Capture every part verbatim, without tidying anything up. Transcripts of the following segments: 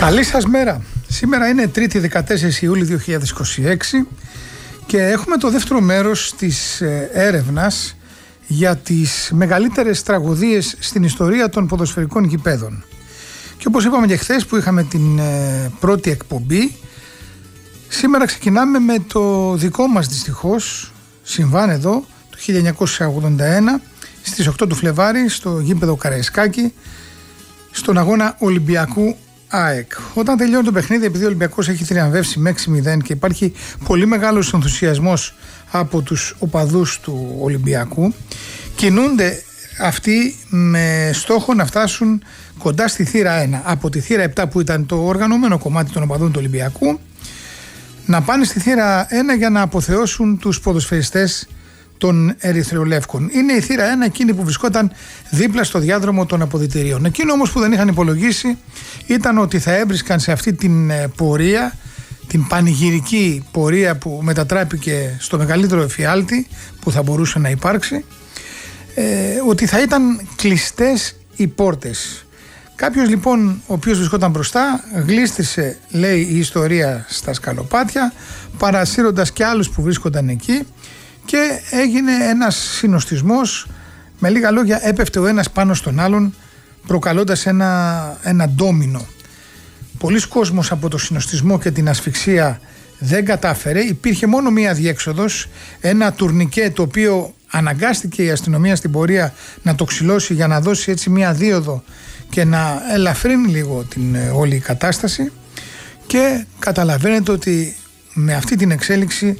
Καλή σας μέρα. Σήμερα είναι τρίτη δεκατέσσερις Ιουλίου δύο χιλιάδες είκοσι έξι και έχουμε το δεύτερο μέρος της έρευνας για τις μεγαλύτερες τραγωδίες στην ιστορία των ποδοσφαιρικών γηπέδων. Και όπως είπαμε και χθες που είχαμε την πρώτη εκπομπή, σήμερα ξεκινάμε με το δικό μας δυστυχώς συμβάν εδώ το χίλια εννιακόσια ογδόντα ένα στις οκτώ του Φλεβάρι στο γήπεδο Καραϊσκάκη στον αγώνα Ολυμπιακού ΑΕΚ. Όταν τελειώνει το παιχνίδι, επειδή ο Ολυμπιακός έχει θριαμβεύσει με έξι μηδέν και υπάρχει πολύ μεγάλος ενθουσιασμός από τους οπαδούς του Ολυμπιακού, κινούνται αυτοί με στόχο να φτάσουν κοντά στη θύρα ένα. Από τη θύρα επτά που ήταν το οργανωμένο κομμάτι των οπαδών του Ολυμπιακού, να πάνε στη θύρα ένα για να αποθεώσουν τους ποδοσφαιριστές των Ερυθρολεύκων. Είναι η θύρα ένα εκείνη που βρισκόταν δίπλα στο διάδρομο των αποδυτηρίων. Εκείνο όμως που δεν είχαν υπολογίσει ήταν ότι θα έβρισκαν σε αυτή την πορεία, την πανηγυρική πορεία που μετατράπηκε στο μεγαλύτερο εφιάλτη που θα μπορούσε να υπάρξει, ε, ότι θα ήταν κλειστές οι πόρτες. Κάποιος λοιπόν ο οποίος βρισκόταν μπροστά γλίστρισε, λέει η ιστορία, στα σκαλοπάτια, παρασύροντας και άλλους που βρίσκονταν εκεί, και έγινε ένας συνοστισμός, με λίγα λόγια έπεφτε ο ένας πάνω στον άλλον, προκαλώντας ένα, ένα ντόμινο. Πολλοί κόσμος από το συνοστισμό και την ασφυξία δεν κατάφερε, υπήρχε μόνο μία διέξοδος, ένα τουρνικέ το οποίο αναγκάστηκε η αστυνομία στην πορεία να το ξυλώσει για να δώσει έτσι μία δίωδο και να ελαφρύνει λίγο την όλη κατάσταση, και καταλαβαίνετε ότι με αυτή την εξέλιξη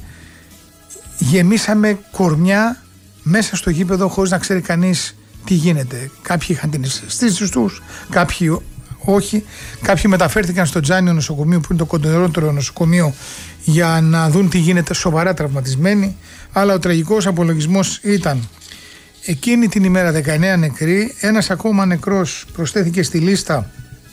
γεμίσαμε κορμιά μέσα στο γήπεδο χωρίς να ξέρει κανείς τι γίνεται. Κάποιοι είχαν την αισθήση τους, κάποιοι όχι. Κάποιοι μεταφέρθηκαν στο Τζάνιο νοσοκομείο που είναι το κοντινότερο νοσοκομείο για να δουν τι γίνεται, σοβαρά τραυματισμένοι. Αλλά ο τραγικός απολογισμός ήταν εκείνη την ημέρα δεκαεννέα νεκροί, ένας ακόμα νεκρός προσθέθηκε στη λίστα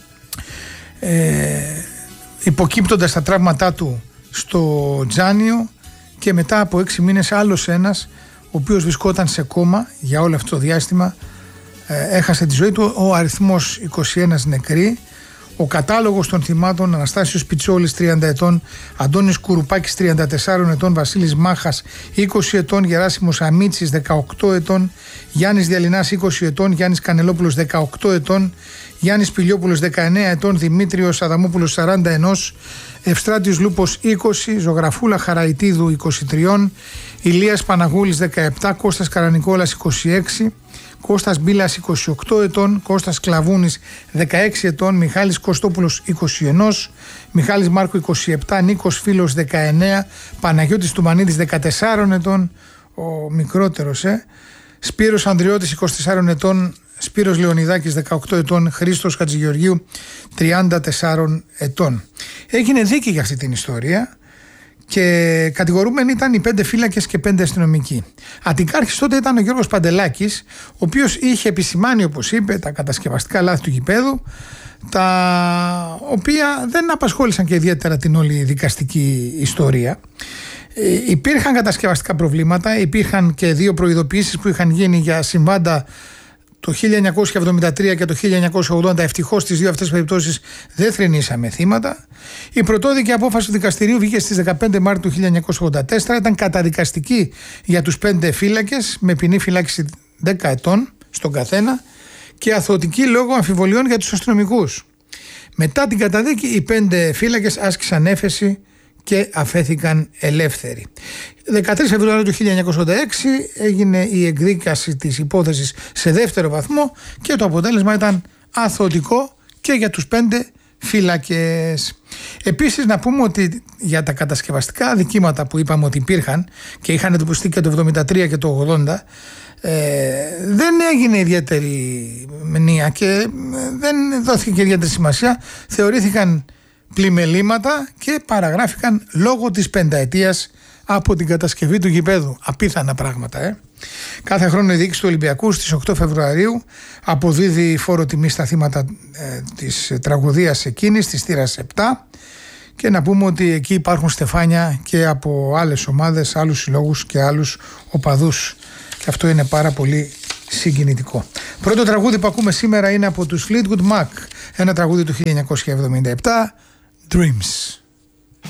ε, υποκύπτοντας τα τραύματά του στο Τζάνιο, και μετά από έξι μήνες άλλος ένας ο οποίος βρισκόταν σε κόμμα για όλο αυτό το διάστημα ε, έχασε τη ζωή του. Ο αριθμός είκοσι ένα νεκροί. Ο κατάλογος των θυμάτων: Αναστάσιος Πιτσόλης τριάντα ετών, Αντώνης Κουρουπάκης τριάντα τέσσερα ετών, Βασίλης Μάχας είκοσι ετών, Γεράσιμος Αμίτσης δεκαοκτώ ετών, Γιάννης Διαλυνάς είκοσι ετών, Γιάννης Κανελόπουλος δεκαοκτώ ετών, Γιάννης Πηλιόπουλος δεκαεννέα ετών, Δημήτριος Αδαμόπουλος σαράντα ένα, Ευστράτιος Λούπος είκοσι, Ζωγραφούλα Χαραϊτίδου είκοσι τρία, Ηλίας Παναγούλης δεκαεπτά, Κώστας Καρανικόλας είκοσι έξι, Κώστας Μπίλας είκοσι οκτώ ετών, Κώστας Κλαβούνης δεκαέξι ετών, Μιχάλης Κωστόπουλος είκοσι ένα, Μιχάλης Μάρκου είκοσι επτά, Νίκος Φίλος δεκαεννέα, Παναγιώτης Τουμανίδης δεκατέσσερα ετών, ο μικρότερος, ε, Σπύρος Ανδριώτης είκοσι τέσσερα ετών, Σπύρος Λεωνιδάκης δεκαοκτώ ετών, Χρήστος Χατζηγεωργίου τριάντα τέσσερα ετών. Έγινε δίκη για αυτή την ιστορία και κατηγορούμενοι ήταν οι πέντε φύλακες και πέντε αστυνομικοί. Αντικάρχης τότε ήταν ο Γιώργος Παντελάκης, ο οποίος είχε επισημάνει, όπως είπε, τα κατασκευαστικά λάθη του γηπέδου, τα οποία δεν απασχόλησαν και ιδιαίτερα την όλη δικαστική ιστορία. Ε, υπήρχαν κατασκευαστικά προβλήματα, υπήρχαν και δύο προειδοποιήσεις που είχαν γίνει για συμβάντα το χίλια εννιακόσια εβδομήντα τρία και το χίλια εννιακόσια ογδόντα. Ευτυχώς στις δύο αυτές περιπτώσεις δεν θρηνήσαμε θύματα. Η πρωτόδικη απόφαση του δικαστηρίου βγήκε στις δεκαπέντε Μάρτιου του χίλια εννιακόσια ογδόντα τέσσερα. Ήταν καταδικαστική για τους πέντε φύλακες με ποινή φυλάκιση δέκα ετών στον καθένα και αθωωτική λόγω αμφιβολιών για τους αστυνομικούς. Μετά την καταδίκη, οι πέντε φύλακες άσκησαν έφεση και αφέθηκαν ελεύθεροι. δεκατρείς Φεβρουαρίου του χίλια εννιακόσια ογδόντα έξι έγινε η εκδίκαση της υπόθεσης σε δεύτερο βαθμό και το αποτέλεσμα ήταν αθωωτικό και για τους πέντε φύλακες. Επίσης να πούμε ότι για τα κατασκευαστικά δικήματα που είπαμε ότι υπήρχαν και είχαν εντοπιστεί και το εβδομήντα τρία και το ογδόντα, ε, δεν έγινε ιδιαίτερη μνήα και δεν δόθηκε και ιδιαίτερη σημασία. Θεωρήθηκαν πλημελήματα και παραγράφηκαν λόγω της πενταετίας από την κατασκευή του γηπέδου. Απίθανα πράγματα, ε. Κάθε χρόνο η διοίκηση του Ολυμπιακού στις οκτώ Φεβρουαρίου αποδίδει φόρο τιμή στα θύματα ε, της τραγωδίας εκείνης, της θύρας επτά, και να πούμε ότι εκεί υπάρχουν στεφάνια και από άλλες ομάδες, άλλους συλλόγους και άλλους οπαδούς, και αυτό είναι πάρα πολύ συγκινητικό. Πρώτο τραγούδι που ακούμε σήμερα είναι από τους Fleetwood Mac, ένα τραγούδι του χίλια εννιακόσια εβδομήντα επτά, Dreams.